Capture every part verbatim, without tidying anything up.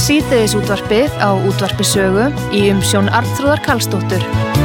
Síðdegisútvarpið á Útvarpi Sögu í umsjón Arnþrúðar Karlsdóttur.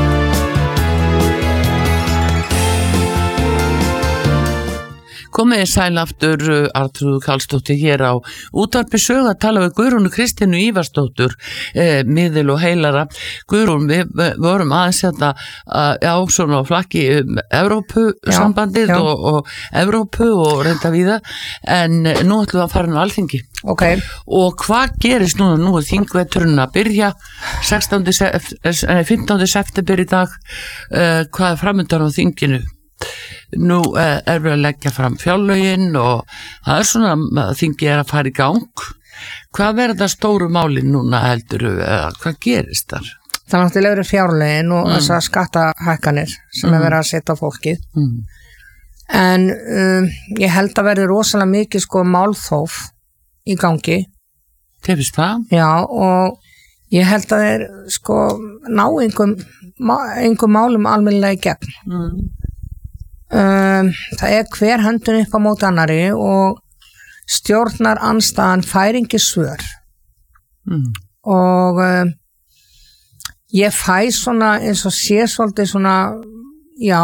Komið sæl aftur, Arnþrúður Karlsdóttir hér á Útvarpi Sögu að tala við Guðrúnu Kristínu Ívarsdóttur, eh, miðil og heilara. Guðrún, við, við vorum aðeins þetta uh, já, svona á flakki um Evrópusambandið já, já. og, og Evrópu og reynda víða, en nú ætlum við að fara inn á Alþingi. Okay. Og hvað gerist nú? Nú er þingveturinn að byrja, fimmtánda september í dag, uh, hvað er framundan á þinginu? Nú uh, er við að leggja fram fjárlögin og það er svona að þingi er að fara í gang. Hvað verður það stóru máli núna heldur, uh, hvað gerist þar? Það er náttúrulega verið fjárlögin og mm. þessar skattahækkanir sem mm. er verið að setja á fólkið. Mm. En um, ég held að verði rosalega mikið sko málþóf í gangi. Tefist það? Já, og ég held að þeir sko ná einhverjum einhver málum almennilega í gegn. Mm. Um, það er hver höndun upp á móti annari og stjórnar andstaðan færingi svör. Mm. Og um, ég fæ svona eins og sé svolítið svona já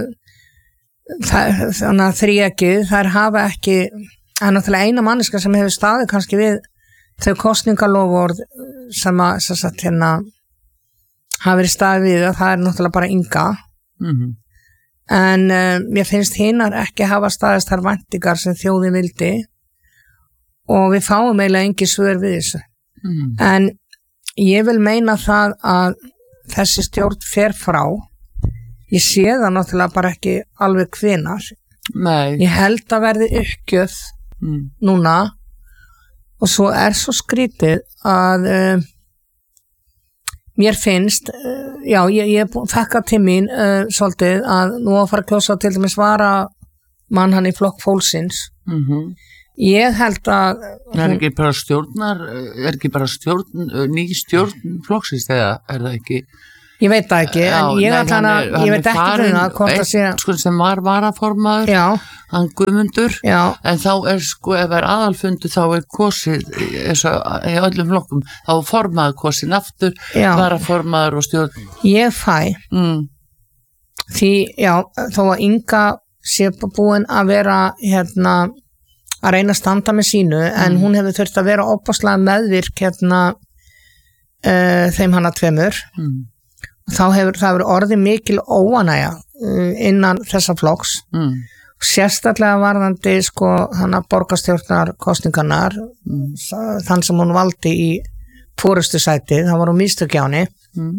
það, þannig að þríekið þær hafa ekki, það er náttúrulega eina manneska sem hefur staðið kannski við þau kosningalofvörð sem að sem sagt, hérna, hafa verið staðið við og það er náttúrulega bara Inga. Mm. En uh, mér finnst hinnar ekki hafa staðist þær væntingar sem þjóðin vildi og við fáum eiginlega engin svör við þessu. Mm. En ég vil meina það að þessi stjórn fer frá. Ég sé það náttúrulega bara ekki alveg hvenær. Nei. Ég held að verði uppgjöf mm. núna og svo er svo skrítið að uh, mér finnst, uh, já, ég, ég fekka til mín uh, svolítið að nú að fara að kjósa til dæmis vara mann hann í flokk fólksins. Mm-hmm. Ég held að... Hún, er ekki bara stjórnar, er ekki bara stjórn, ný stjórn flokksins eða er það ekki... Ég veit það ekki, já, en ég, nei, hana, er, ég veit ekki fyrir það hvort það sé... Sko sem var varaformaður, já. Hann Guðmundur, já. En þá er sko, ef er aðalfundu þá er kosið, eins og í öllum flokkum, þá er formaður kosin aftur, já. Varaformaður og stjórn. Ég fæ, mm. því, já, þó að Inga sé búin að vera, hérna, að reyna að standa með sínu, mm. en hún hefur þurft að vera opaslega meðvirk, hérna, uh, þeim hana tveimur. Mm. Þá hefur það verið orðið mikil óanægja innan þessa flokks mm. sérstaklega varðandi sko hana borgarstjórnar kosningarnar mm. þann sem hún valdi í forustu sæti, það var hún mistök hjá henni mm.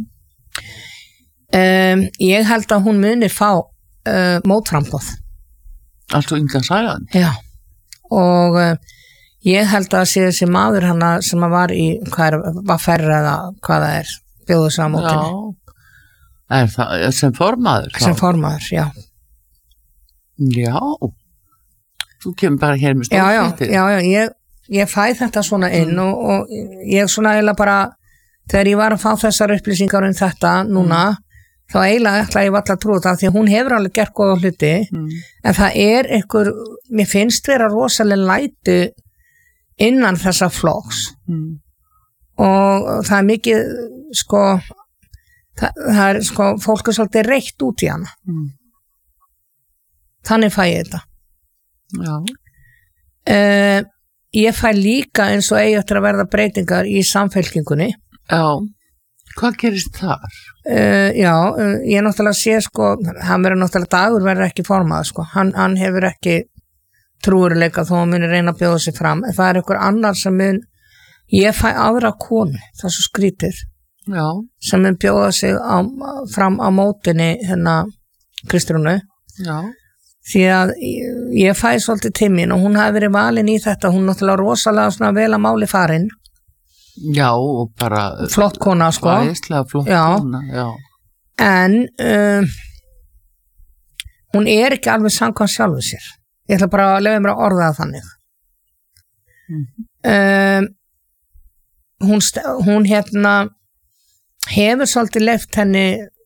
um, ég held að hún muni fá uh, mótframboð. Allt og Inga Sæland? Já, og uh, ég held að sé þessi maður hana sem að var í, hvað er, var færri eða hvað það er, bjóðu sig á mótinni. Já. Er það sem formaður? Sem formaður, já. Já, þú kemur bara hér með stórfréttir. Já, já, já, ég, ég fæ þetta svona inn mm. og, og ég svona eiginlega bara, þegar ég var að fá þessar upplýsingar um þetta núna, mm. þá eiginlega ætla ég valla að trúa það, því að hún hefur alveg gert góða hluti, mm. en það er einhver, mér finnst vera rosalega læti innan þessa flokks mm. og það er mikið, sko, Það, það er sko, fólk er svolítið reitt út í hana. Mm. Þannig fæ ég þetta. Já. Uh, ég fæ líka eins og eigi eftir að verða breytingar í samfélkingunni. Já. Hvað gerist þar? Uh, já, uh, ég náttúrulega sé sko, hann verður náttúrulega dagur verður ekki formað sko. Hann, hann hefur ekki trúurleika þó hann muni reyna að bjóða sig fram. En það er einhver annar sem mun, ég fæ aðra konu, það er svo skrítið. Já. Sem mun bjóða sig á, fram á mótinni hérna Kristrúnu. Já. Því að ég fæ svolítið til mín og hún hafi verið valin í þetta, hún náttúrulega rosalega svona vel að máli farin. Já, og bara flott kona sko. Æðislega flott já. Kona, já. En um, hún er ekki alveg samkvæmt sjálfu sér. Ég ætla bara að lefa mér að orða það þannig. Mm-hmm. Um, hún, hún hérna hefur svolítið left henni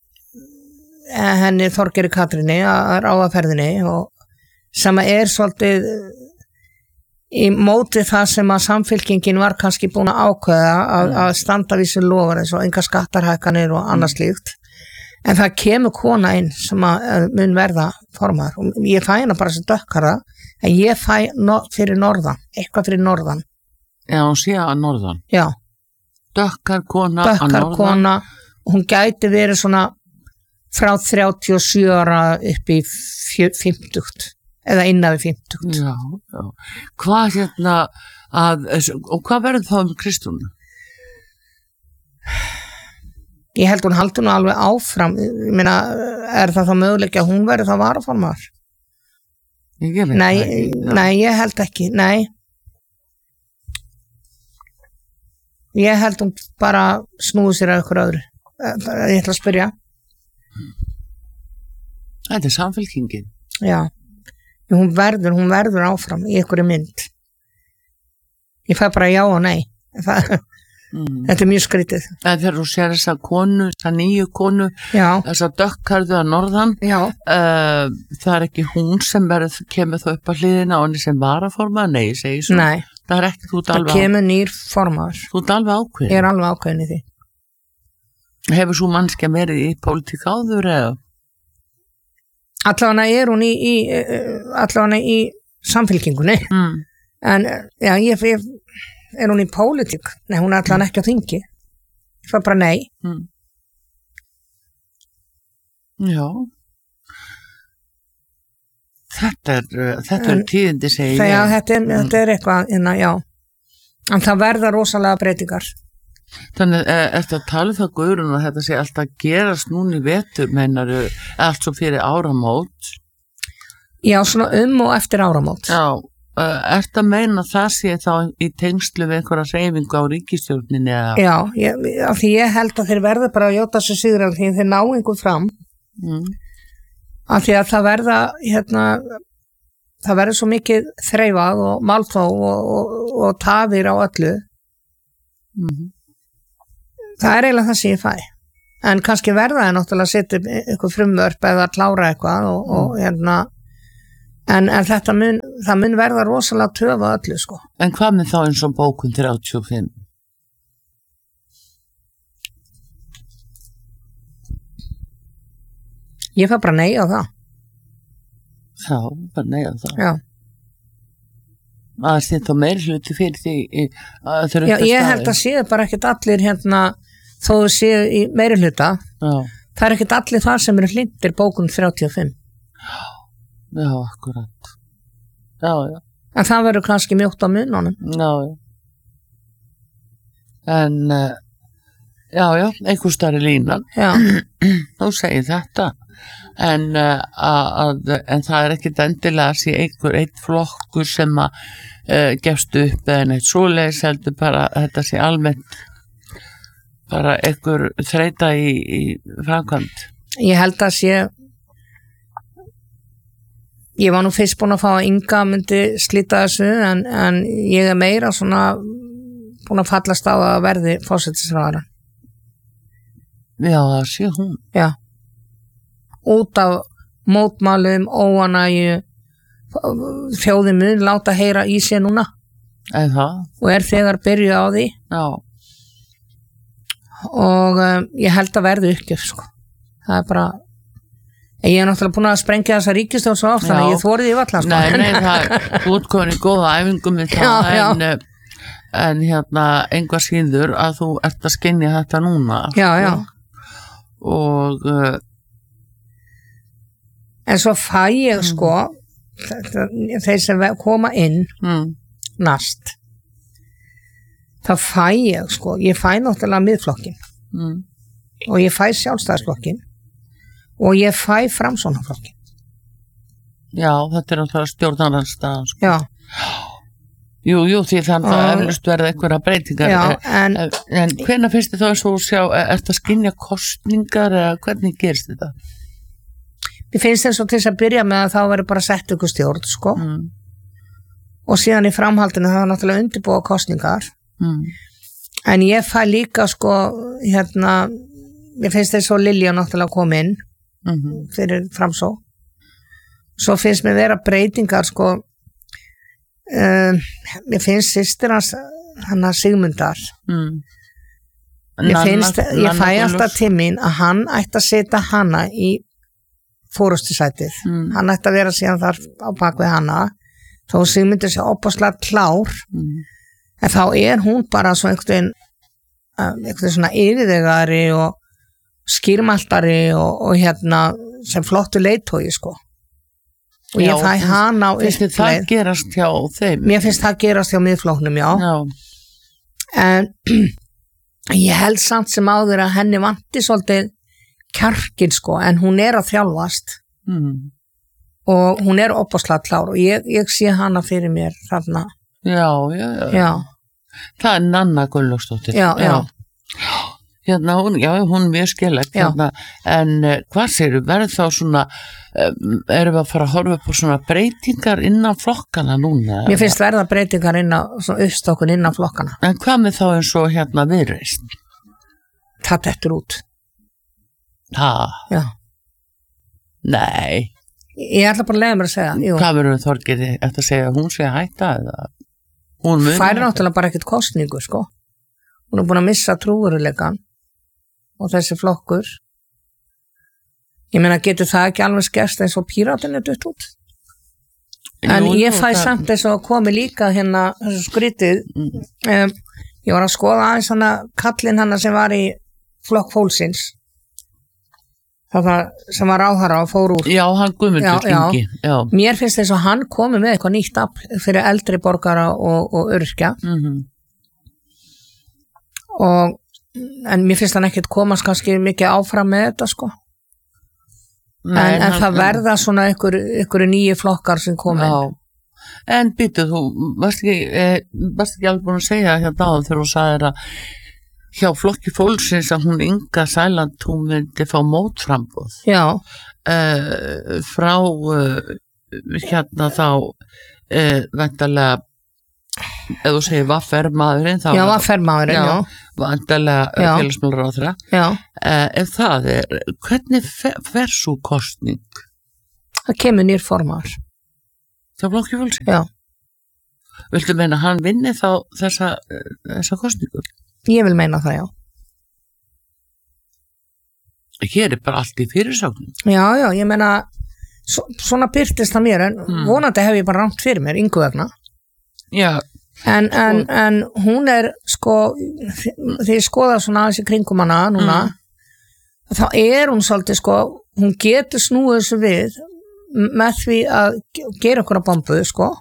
henni Þorgeiri Katrínu að ráða ferðinni og sem er svolítið í móti það sem að samfylkingin var kannski búin að ákveða að, að standa við sér lofar eins og enga skattarhækkanir og annað slíkt en það kemur kona inn sem að mun verða formaður og ég fæ hana bara sem dökkara en ég fæ no, fyrir norðan, eitthvað fyrir norðan Já, hún sé að norðan Já Dökkar kona Dökkar að norðan kona og hún gæti verið svona frá þrjátíu og sjö ára upp í fimmtugt eða innan við fimmtugt Já, já. Hvað hérna að, og hvað verður þá um Kristrúnu? Ég held hún haldi hún alveg áfram ég meina, er það þá möguleiki að hún verður þá varaformaður? Nei, nei, ég held ekki, nei ég held hún bara snúi sér að ykkur öðru ég ætla að spyrja Þetta er samfylkingin Já Hún verður, hún verður áfram í einhverju mynd. Ég fæ bara já og nei. Það, mm. Þetta er mjög skrítið. En þegar þú sér þessa konu, þessa nýju konu, já. Þessa dökkarðu að norðan, uh, það er ekki hún sem verður, kemur þá upp á hliðina og henni sem varaforma? Nei, ég segi svo. Nei. Það er ekki, þú ert alveg ákveðin. Það kemur nýr formaður. Þú ert alveg ákveðin. Ég er alveg ákveðin í því. Hefur svo mannskja verið í pólitík áður eða? Allavega er hún í, í allavega í samfylkingunni mm. en já, ég, ég er hún í pólitík nei, hún er allavega ekki á þingi ég fær bara nei mm. Já Þetta er þetta er tíðindi segi ég Já, þetta er, mm. þetta er eitthvað inna, já. En það verða rosalega breytingar Þannig er þetta að tala það Guðrún og þetta sé alltaf gerast núna í vetur meinaru allt svo fyrir áramót Já, svona um og eftir áramót Já, er þetta að meina það sé þá í tengslu við einhverja hreyfingu á ríkisstjórninni eða? Já, ég, af því ég held að þeir verða bara að jóta svo sigur af því þeir ná einhver fram mm. af því að það verða hérna það verður svo mikið þreifað og málþó og, og, og tafir á öllu mhm Það er eiginlega það sem ég fæ. En kannski verða það náttúrulega að setja eitthvað frumvörp eða að klára eitthvað og, mm. og hérna, en, en þetta mun, það mun verða rosalega töfa öllu, sko. En hvað með þá eins og bókun þrjátíu og fimm? Ég fæ bara nei á það. Já, bara nei á það. Já. Að það sé þá meiri hluti fyrir því að þau eru Já, ég held að séu bara ekkert allir hérna, þó þau séu í meiri hluta, já. Það er ekkert allir þar sem eru hlindir bókun þrjátíu og fimm. Já, akkurat. Já, já. En það verður kannski mjótt á mununum. Já, já. En, uh, já, já, einhver starri línan. Já. Þú segir þetta. En, uh, að, en það er ekkit endilega að sé einhver eitt flokkur sem að uh, gefst upp eða neitt svoleiðis heldur bara að þetta sé almennt bara einhver þreita í, í framkvæmd. Ég held að sé ég var nú fyrst búin að fá að Inga myndi slíta þessu en, en ég er meira svona búin að fallast á að verði forsætisráðherra. Já, það sé hún. Já. Út af mótmálum, óanægju þjóðin mun láta heyra í sér núna Eða. og er þegar byrjuð á því Já. og um, ég held að verði uppgjöf sko. Það er bara ég er náttúrulega búin að sprengja þessa ríkisstjórn svo oft þannig að ég þorði í valla sko. Nei, nei, það er útkomin í góða æfingum með það já, já. En, en hérna einhvað síður að þú ert að skynja þetta núna Já, já og uh, en svo fæ ég mm. sko þetta, þeir sem koma inn mm. næst þá fæ ég sko ég fæ náttúrulega miðflokkin mm. og ég fæ sjálfstæðisflokkin og ég fæ framsóknarflokkin Já, þetta er náttúrulega stjórnarandstaðan sko. Já Jú, jú, því þannig að eflust verða einhverja breytingar Já, en, en, en hvenær finnst þið þá eins og sjá er þetta að skynja kostningar eða hvernig gerist þetta? Mér finnst þess að til þess að byrja með að þá verður bara sett ykkur stjórn sko mm. og síðan í framhaldinu það er náttúrulega undirbúa kostningar mm. en ég fæ líka sko hérna, mér finnst þess að Lilja náttúrulega kom inn mm-hmm. fyrir framsó svo finnst mér vera breytingar sko um, mér finnst systir hans hann að Sigmundar mm. mér Nanna, finnst, ég Nanna fæ Gunnlaugs. alltaf til mín að hann ætti að setja hana í fórustusætið, mm. hann ætti að vera síðan þar á bakvið hana þó Sigmundur sé opaslega klár mm. en þá er hún bara svo einhvern veginn einhvern veginn svona yfirvegari og skýrmæltari og, og hérna sem flottu leiðtogi sko og ég Já, fæ finnst- hana á finnst þið það uppleið gerast hjá þeim mér finnst það gerast hjá miðflóknum já, já, en ég held samt sem áður að henni vanti svolítið kjarkin sko en hún er að þjálfast mm. og hún er opaslega klár og ég, ég sé hana fyrir mér þarna já, já, já. já, það er Nanna Gunnlaugsdóttir já, já, hérna hún, já, hún er mjög skellegt Já. hérna, en uh, hvað segir verður þá svona um, erum við að fara að horfa upp á svona breytingar innan flokkana núna mér finnst verða breytingar inn á svona uppstokkun inn á flokkana en hvað með þá eins og hérna Viðreisn það dettur út ha, já, nei ég ætla bara að leiða mér að segja jú. hvað verður Þorgeiri eftir að segja að hún sé að hætta eða hún mun færi hætta? náttúrulega bara ekkert kostningu sko hún er búin að missa trúveruleikann og þessi flokkur ég meina getur það ekki alveg skerst eins og píratinn er dutt út en Jú, ég jú, fæ það- samt eins og komi líka hérna þessu skrítið Mm. um, ég var að skoða aðeins hana kallinn hana sem var í flokk fólksins það sem var ráðherra og fór úr já, hann Guðmundur Já, já. Ingi já, mér finnst þess að hann komi með eitthvað nýtt afl fyrir eldri borgara og, og öryrkja mhm og en mér finnst hann ekkert komast kannski mikið áfram með þetta sko Nei, en, en hann- það verða svona ykkur, ykkur nýju flokkar sem komin Já, en býtu þú, varst ekki, eh, varst ekki alveg búin að segja hérna áður þegar þú sagðir að hjá flokki fólksins að hún Inga Sæland, hún myndi fá mótframboð já, uh, frá uh, hérna þá uh, vendarlega ef þú segir vaffer maðurinn þá já, var fermaðurinn, já, já, vendarlega Já. félagsmálar á þeirra já, uh, ef það er, hvernig fer, fer svo kostning það kemur nýr formar hjá flokki fólksins? já, Viltu meina að hann vinni þá þessa, þessa kostningu? ég vil meina það, já Hér er bara allt í fyrirsögnum. já, já, ég meina svo, svona byrtist það mér en Mm. vonandi hef ég bara rangt fyrir mér, yngu vegna Já, en, en, en hún er sko, því ég skoða svona aðeins í kringum hana núna þá er hún svolítið sko hún getur snúið þessu við með því að ge- gera okkur að bombu sko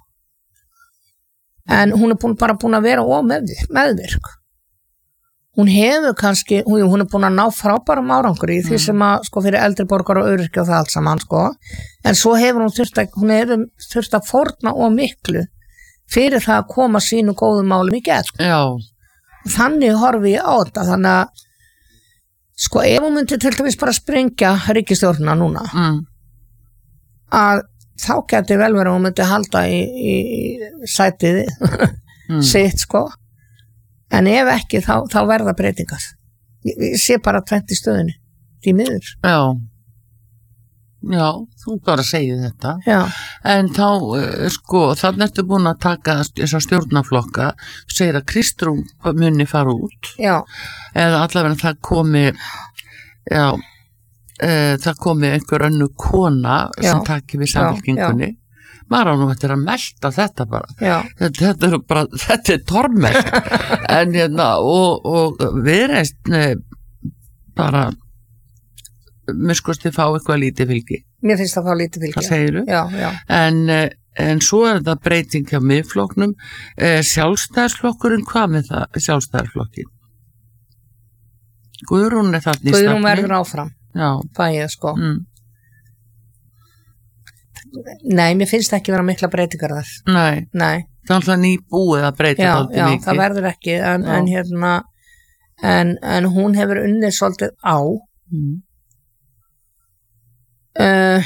en hún er búin, bara búin að vera ómeðvirk meðvirk hún hefur kannski, hún, hún er búin að ná frábærum árangur í því sem að sko fyrir eldri borgar og öryrkja og það allt saman sko en svo hefur hún þurft að hún hefur þurft að fórna og miklu fyrir það að koma sínu góðum málum í gegn já, þannig horfi ég á þetta þannig að sko ef hún myndi til dæmis bara sprengja ríkisstjórnina núna mm, að þá geti vel verið að hún myndi halda í, í, í sætið mm, sitt sko en ef ekki þá, þá verða breytingar ég, ég sé bara tvennt í stöðinu því miður já, já, þú bara segir þetta. já, En þá, uh, sko, þannig ertu búin að taka þessa stjórnaflokka, segir að Kristrún muni fara út, já, eða allavega það komi, já, uh, það komi einhver önnu kona Já. sem taki við samfélkingunni. Maður á nú eftir að melta þetta bara. já, Þetta, þetta er bara, þetta er tormelt en hérna og, og Viðreisn eh, bara miskusti fá eitthvað lítið fylgi, mér finnst það að fá lítið hvað fylgi segiru? já, já, En, eh, en svo er það breyting hjá miðflokknum, eh, sjálfstæðisflokkurinn, hvað með það sjálfstæðisflokkin? Guðrún er þarna í Guðrún stafni. verður áfram Já, fæ ég sko mm, nei, mér finnst ekki vera mikla breytingar þar nei, nei, það er alltaf nýbúið að breyta já, dálítið já, mikið. það verður ekki en, Já. en hérna en, en hún hefur unnið svolítið á Mm, uh,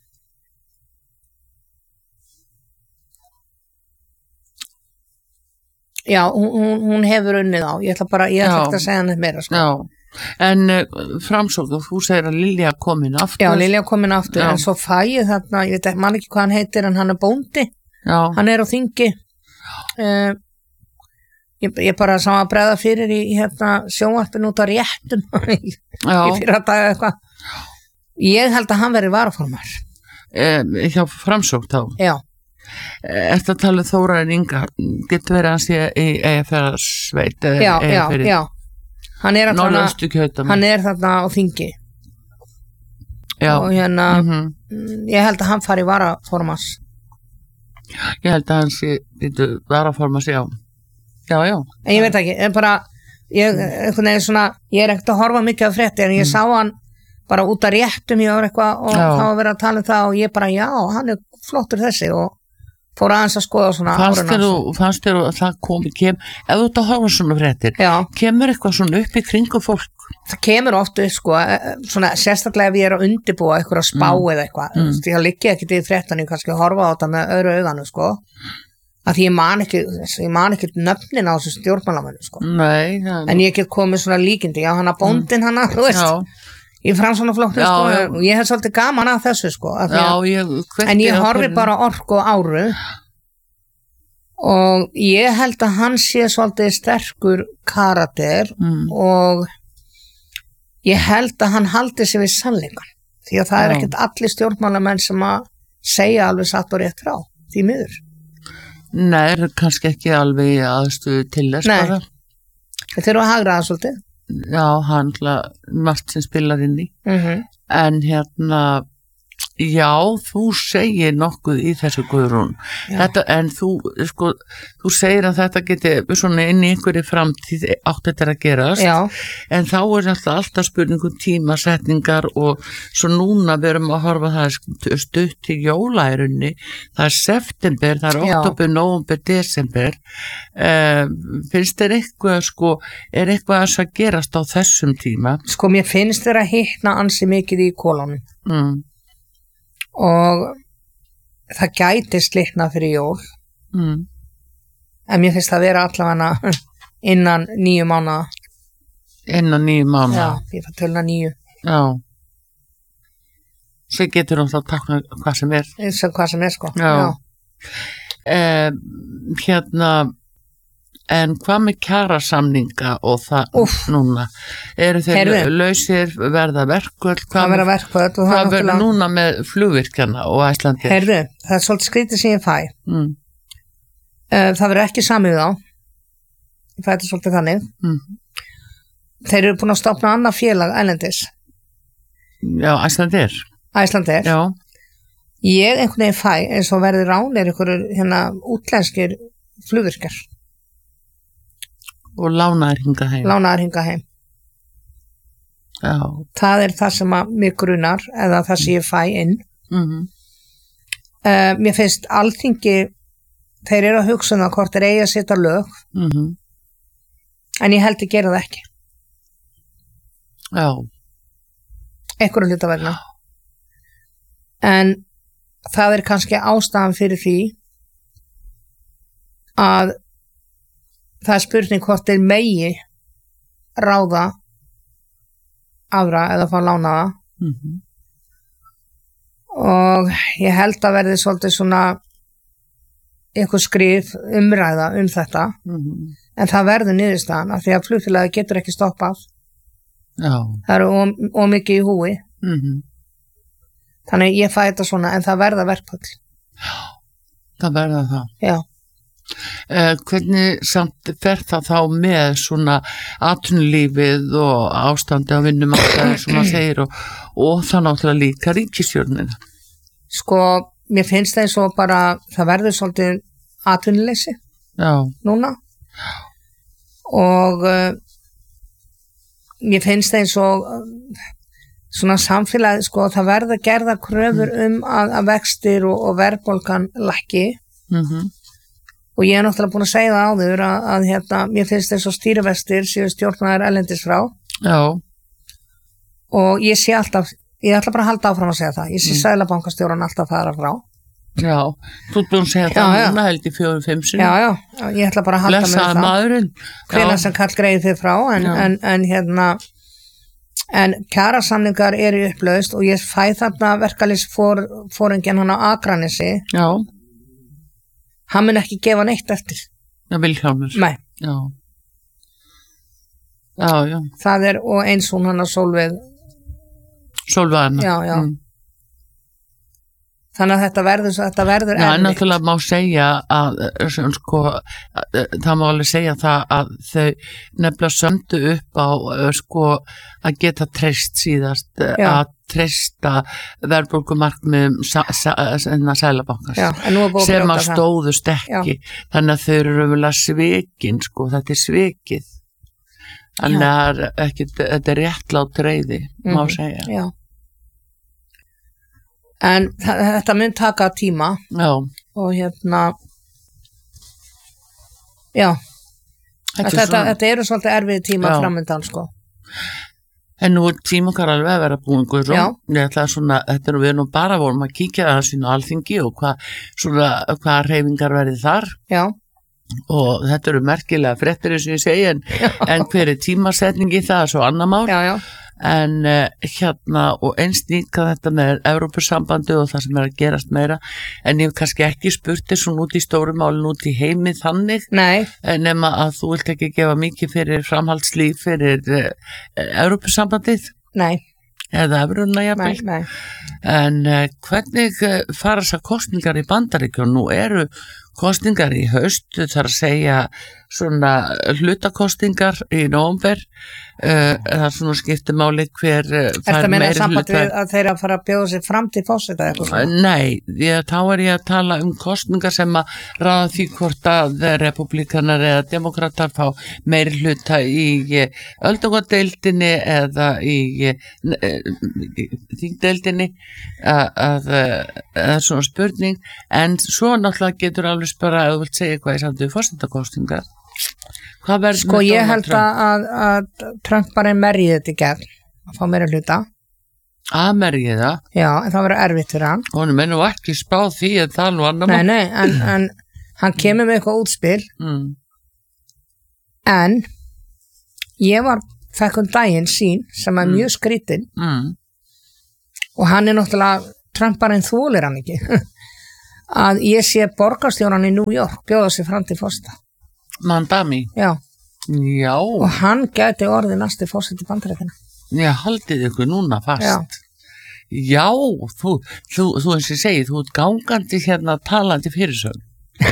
já, hún, hún- hún hefur unnið á ég ætla bara, ég ætla Já. ekki að segja hann meira sko. já, en uh, framsókn, þú segir að Lilja komin aftur. já, Lilja komin aftur Já. en svo fæ ég þarna, ég veit ekki, man ekki hvað hann heitir en hann er bóndi Já. hann er á þingi uh, ég, ég bara sá að bregða fyrir í, í hérna, sjónvarpinu út á réttum í fyrra daga eitthvað ég held að hann verið varaformar eh, hjá Framsókn þá já Ertu að tala um Þórarin Inga getur verið hans í, í Eyjafjarðarsveit já, já, já hann er, þarna, hann er þarna á þingi já. og hérna mm-hmm. ég held að hann fari varaformars ég held að hann sé varaformars, já já, já en ég veit ekki, en bara ég, einhvern veginn svona, ég er ekkert að horfa mikið á frétti en ég mm. sá hann bara út að réttum ég var eitthvað og já. þá að vera að tala um það og ég bara, já, hann er flottur þessi og fór aðeins að skoða svona áruna fannst þér að það komi kem, ef þú ert að horfa svona fréttir já. kemur eitthvað svona upp í kringu fólk það kemur oft upp sko svona, sérstaklega ef ég er að undirbúa eitthvað að spá mm. eða eitthvað, mm. því að liggja ekkert í fréttan ég kannski horfa á þetta með öðru auganu sko að því ég man ekki ég man ekki nöfnin á þessu stjórnmálamönnum sko Nei, ja, en ég get komið svona líkindi, já hann að bóndin mm. hann þú veist ég fann svona flóknu sko já. og ég hef svolítið gaman að þessu sko að já, að, ég, en ég horfi bara orku og áru og ég held að hann sé svolítið sterkur karakter mm. og ég held að hann haldi sig við sannleikan því að það já. er ekkert allir stjórnmálamenn sem að segja alveg satt og rétt frá því miður Nei, það er kannski ekki alveg í aðstöðu til þess Nei, bara þetta eru að hagra það svolítið Já, hann margt sem spilar inn í mm-hmm. en hérna já, þú segir nokkuð í þessu Guðrún þetta, en þú, sko, þú segir að þetta geti svona inn í einhverju framtíð átt þetta að gerast já. en þá er alltaf, alltaf spurningum tímasetningar og svo núna við erum að horfa það stutt til jólærunni það er september, það er oktober, nóvember, desember uh, finnst þér eitthvað sko, er eitthvað að gerast á þessum tíma? Sko, mér finnst þér að hittna ansi mikið í kólunum mm. og það gæti slitna fyrir jól mm. en mér finnst það að vera allavega innan nýju mánuða innan nýju mánuða já, ég fann tölna nýju já svo getur þú að takna hvað sem er eins og hvað sem er sko já. Já. Eh, hérna en hvað með kjarasamninga og það Úff. núna eru þeir Heyrðu. lausir verða verkvöld það verða verkvöld og hvað verður núna með flugvirkjana og Æslandir Heyrðu, það er svolítið skrítið sem ég fæ mm. það verður ekki samið á ég fæ þetta svolítið þannig mm. þeir eru búin að stofna annað félag ælendis já, Æslandir Æslandir já. ég einhvern veginn fæ eins og verður ránir einhverjur hérna útlenskir flugvirkjar og lánaðir hinga heim lánaðir hinga heim já. það er það sem að mig grunar eða það sem ég fæ inn mm-hmm. uh, mér finnst alþingi þeir eru að hugsa um það hvort þeir eigi að setja lög mm-hmm. en ég held að gera það ekki já einhverju hluta vegna en það er kannski ástæðan fyrir því að það er spurning hvort þeir megi ráða aðra eða fá lánaða mm-hmm. og ég held að verði svolítið svona einhver skrif umræða um þetta mm-hmm. en það verður niðurstaðan af því að flugfélagi getur ekki stoppað já. það eru ómikið í húi mm-hmm. þannig ég fæ þetta svona en það verða verkfall já, það verða það já Uh, hvernig samt fer það þá með svona atvinnulífið og ástandi á vinnumarkaði sem maður segir og, og það náttúrulega líka ríkisstjórnin sko, mér finnst það eins og bara það verður svolítið atvinnuleysi já. núna og uh, mér finnst það eins og uh, svona samfélagi sko, það verður gerða kröfur um að, að vextir og, og verðbólgan lækki mhm og ég er náttúrulega búin að segja það áður að, að hérna, mér finnst þess að stýrivextir séu stjórnaðar erlendis frá já. og ég sé alltaf ég ætla bara að halda áfram að segja það ég sé mm. Seðlabankastjóran alltaf fara frá já, þú ert búin að segja já, það núna held í fjórum, fimm sinni já, já, ég ætla bara að halda með það hvenær sem kall greið þið frá en, en, en hérna en kjarasamningar eru upplaust og ég fæ þarna verkalýs fór, fóringin hann á Akranesi já hann mun ekki gefa neitt eftir. Já, Vilhjálmur. Nei. Já. Já, já. Það er, og eins hún hann að Sólveig. Sólveigana. Já, já. Mm. Þannig að þetta verður, þetta verður Já, erfitt. náttúrulega má segja að, sem, sko, það má alveg segja það að þau nefnilega sömdu upp á sko, að geta treyst síðast, Já. að treysta verðbólgumarkmiðum Seðlabankans sem að stóðust ekki. Já. Þannig að þau eru raunverulega svikin, sko, þetta er svikið. Þannig að þetta er réttlát reiði, mm. má segja. Já. En þetta mun taka tíma. Já. Og hérna já þetta, þetta, þetta eru svolítið erfið tíma framöndan, sko. En nú er tíma okkar alveg að vera búin, Guðrún. Ég ætla að svona, þetta er nú við nú bara vorum að kíkja það sín á Alþingi og hvað svona, hvað hreyfingar verði þar. Já. Og þetta eru merkilega fréttir eins og ég segi, en, en hver er tímasetningi það er svo annar mál. Já, já. En uh, hérna og eins líka þetta með Evrópusambandi og það sem er að gerast meira, en ég hef kannski ekki spurt þessum út í stórumálinn út í heimi þannig. Nei. Nema að þú vilt ekki gefa mikið fyrir framhaldslíf fyrir uh, Evrópusambandið. Nei. Eða Evruna jafnvel. Nei, nei. En uh, hvernig uh, fara þessar kosningar í Bandaríkjunum? Nú eru kosningar í haust, þar að segja svona hlutakostingar í nóvember, uh, það er svona skiptumáli hver uh, fær meiri hluta. Samband við að þeirra fara að bjóða sig fram til fórseta eitthvað svona? Nei, ég, þá er ég að tala um kosningar sem að ráða því hvort að republikanar eða demokratar fá meiri hluta í öldungadeildinni eða í þingdeildinni, að það er svona spurning, en svo náttúrulega getur alveg bara að þú vilt segja hvað ég samt við forsetakostingar. Hvað verður sko ég held að, að Trump bara merjið þetta í gegn að fá meira hluta að merjið það? Já, en það verður erfitt fyrir hann. Honum er nú ekki spáð því að það nú annar nei, nei, en, en hann kemur með eitthvað útspil mm. en ég var fekk um daginn sín sem er mm. mjög skrítinn mm. og hann er náttúrulega Trump bara en þólir hann ekki að ég sé borgarstjóran í New York bjóða sig fram til fórseta. Mandami? Já. Já. Og hann gæti orðið næsti fórseti Bandaríkjanna. Já, haldið ykkur núna fast. Já. Já, þú, þú, þú eins og segið, þú ert gangandi hérna talandi fyrirsögn.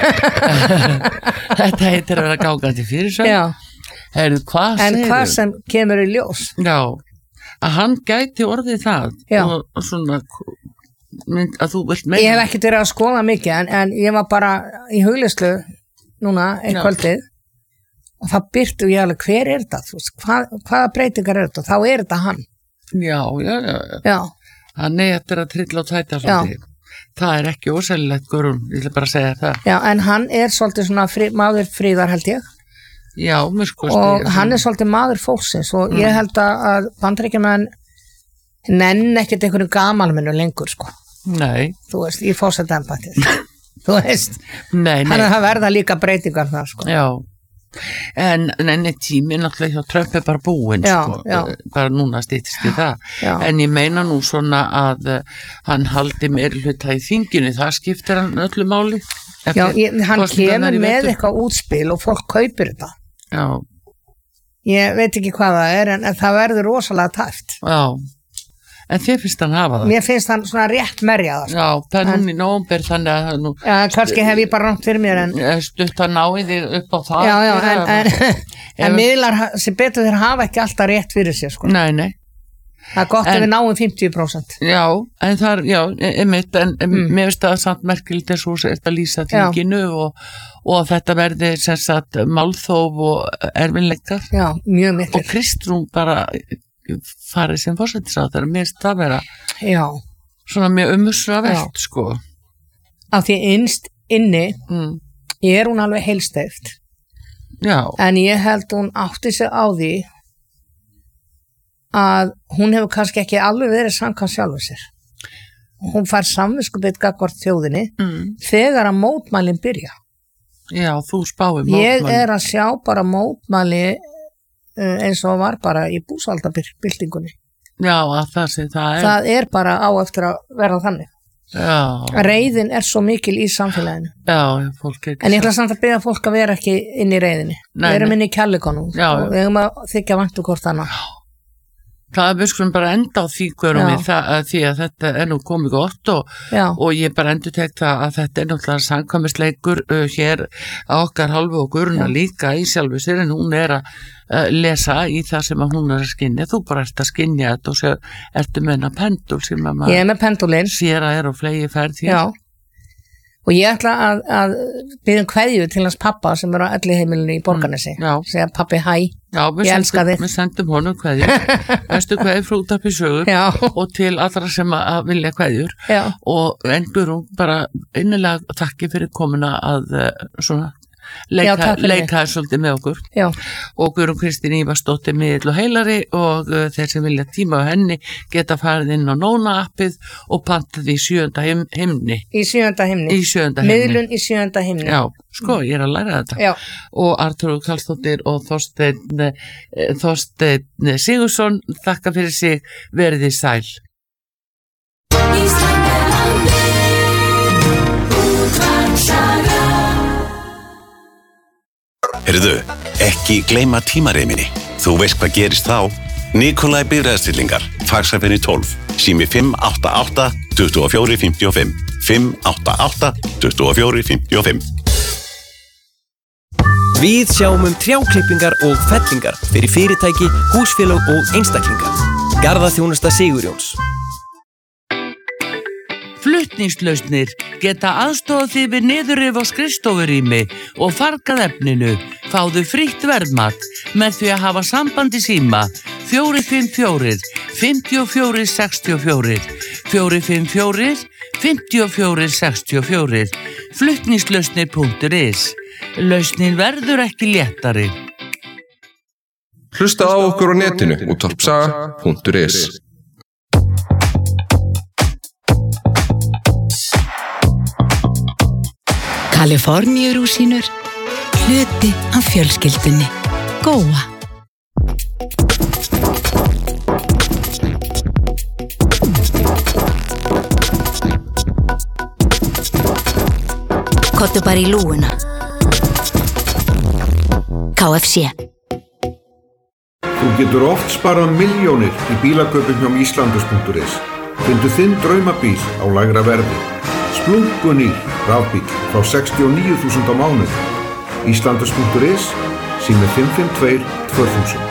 Þetta heitir að vera gangandi fyrirsögn. Já. Heru, hvað en hvað þú? Sem kemur í ljós. Já, að hann gæti orðið það. Já. Og, og svona... að þú vilt meina. Ég hef ekkert verið að skoða mikið en, en ég var bara í hugleyslu núna einn kvöldið og það byrtu ég alveg hver er þetta hvað, hvaða breytingar er þetta og þá er þetta hann. Já, já, já, já. Hann er eftir að trilla og tæta svolítið. Það er ekki ósælilegt, Guðrún, ég vil bara segja það. Já, en hann er svolítið svona frí, maður fríðar held ég. Já, mér sko og ég, hann er svolítið maður fólksins og mm. ég held að Bandaríkjamenn nenn ekkert einhverju gamalmennu lengur sko. Nei. Þú veist, ég fórseta embættið. Þú veist. Nei, nei. Þannig að það verða líka breytingar þar sko. Já. En enni tími náttúrulega hjá Trump er bara búinn sko. Já. Bara núna stýttist í það. Já. En ég meina nú svona að uh, hann haldi meiri hluta í þinginu, það skiptir hann öllu máli. Já, ég, hann kemur með eitthvað útspil og fólk kaupir þetta. Já. Ég veit ekki hvað það er en, en það verður rosalega tæft. Já. En þér finnst hann hafa það? Mér finnst hann svona rétt merjaða. Já, það er núna í nóvember þannig að nú... Já, kannski hef ég bara rátt fyrir mér en... Stutt að ná í þig upp á það. Já, já, en, en, en miðlar sem betur þeir hafa ekki alltaf rétt fyrir sér, sko. Nei, nei. Það er gott en, ef við náum fimmtíu prósent. Já, en það er, já, einmitt, en mm. mér finnst það samt merkilegt þess að þetta lýsa þinginu og, og þetta verði sem sagt málþóf og erfinleikar. Já, mjög mikil. Og Kristrún bara... farið sem forsættisáðara, mér finnst það vera já. Svona mjög umhugsunarvert sko af því innst inni mm. er hún alveg heilsteypt já. En ég held hún átti sig á því að hún hefur kannski ekki alveg verið samkvæmt sjálfur sér hún fær samviskubit gagnvart þjóðinni mm. þegar að mótmælin byrja já, þú spáir mótmælin ég er að sjá bara mótmæli eins og var bara í búsaldabildingunni. Já, að það sé, það er... Það er bara á eftir að vera þannig. Já. Reiðin er svo mikil í samfélaginu. Já, fólk er ekki. En ég ætla samt að byrja fólk að vera ekki inn í reiðinni. Nei, við erum nei. inn í kærleikanum Já, og við erum að þykja vantu hvort annað. Það er við skulum bara enda á því hverjum við það, því að þetta er nú komið gott og, og ég bara endur tekt það að þetta er náttúrulega samkvæmisleikur uh, hér á okkar hálfu og Guðruna líka í sjálfu sér en hún er að uh, lesa í það sem að hún er að skynja. Þú bara ert að skynja þetta og sér, ertu með hennar pendul sem að maður ég er með pendulinn. Sér að er á flegi ferð hér. Já. Og ég ætla að, að byrja um kveðju til hans pappa sem er á elliheimilinu í Borgarnesi. Mm, segja pappi hæ, já, ég elska þig. Við sendum honum kveðju, bestu kveðju frá Útvarpi Sögu og til allra sem að vilja kveðjur. Já. Og endur hún bara innilega takki fyrir komuna að uh, svona leika, Já, leika svolítið með okkur. Já. Og Guðrún Kristín Ívarsdóttir miðill og heilari og uh, þeir sem vilja tíma á henni geta farið inn á Nóna appið og pantað í sjöunda heim, heimni. Í sjöunda heimni. Í sjöunda heimni. Miðlun í sjöunda heimni. Já, sko, ég er að læra þetta. Já. Og Arnþrúður Karlsdóttir og Þorsteinn Þorsteinn Sigursson þakka fyrir sig, verið þið sæl. Heyrðu, ekki gleyma tímareiminni. Þú veist hvað gerist þá. Nikolai Bifreiðastillingar, Faxafenni tólf, sími fimm átta átta, tvö fjögur fimm fimm, fimm átta átta, tvö fjögur fimm fimm. Við sjáum um trjáklippingar og fellingar fyrir fyrirtæki, húsfélög og einstaklinga. Garðaþjónusta Sigurjóns. Flutningslausnir geta aðstofað þig við niðurrif á skrifstofurými og fargað efninu. Fáðu frítt verðmat með því að hafa samband í síma fjögur fimm fjögur, fimm fjögur sex fjögur, fjögur fimm fjögur, fimm fjögur sex fjögur, flutningslausnir punktur is. Lausnin verður ekki léttari. Hlusta á okkur á netinu útvarpsaga punktur is. Kaliforníurúsínur, hluti af fjölskyldunni. Góa. Kottu bara í lúuna. K F C. Þú getur oft sparað milljónir í bílakaupum hjá Íslandus punktur is. Fyndu þinn draumabíl á lægra verði. Splunkunýr rafbíl frá sextíu og níu þúsund á mánuði. Íslandus punktur is, sími fimm fimm tvö tvö þúsund.